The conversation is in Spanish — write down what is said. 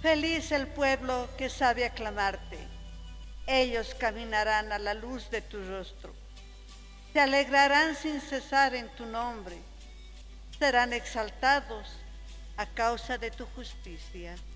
Feliz el pueblo que sabe aclamarte. Ellos caminarán a la luz de tu rostro. Se alegrarán sin cesar en tu nombre. Serán exaltados a causa de tu justicia.